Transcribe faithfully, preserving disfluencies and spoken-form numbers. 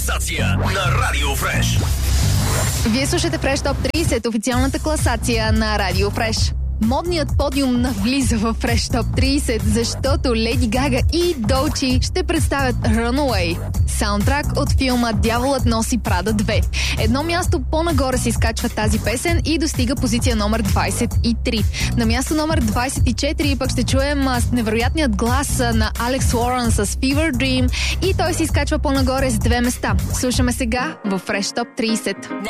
Класация на Радио Фреш. Вие слушате Фреш Топ трийсет, официалната класация на Радио Фреш. Модният подиум навлиза в Фреш Топ трийсет, защото Леди Гага и Долчи ще представят Runaway, саундтрак от филма Дяволът носи Прада две. Едно място по-нагоре се изкачва тази песен и достига позиция номер двайсет и три. На място номер двайсет и четири пък ще чуем невероятният глас на Алекс Уорън с Fever Dream и той се изкачва по-нагоре с две места. Слушаме сега в Фреш Топ трийсет.